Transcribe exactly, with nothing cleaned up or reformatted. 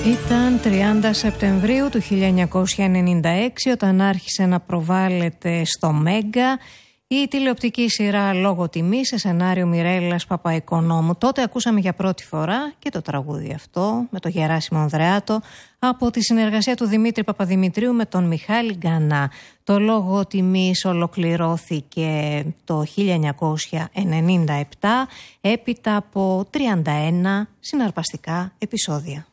Ήταν τριάντα Σεπτεμβρίου του χίλια εννιακόσια ενενήντα έξι όταν άρχισε να προβάλλεται στο Μέγκα η τηλεοπτική σειρά Λόγω Τιμής σε σενάριο Μιρέλλας Παπαϊκονόμου. Τότε ακούσαμε για πρώτη φορά και το τραγούδι αυτό με τον Γεράσιμο Ανδρεάτο από τη συνεργασία του Δημήτρη Παπαδημητρίου με τον Μιχάλη Γκανά. Το Λόγω Τιμής ολοκληρώθηκε το χίλια εννιακόσια ενενήντα επτά έπειτα από τριάντα ένα συναρπαστικά επεισόδια.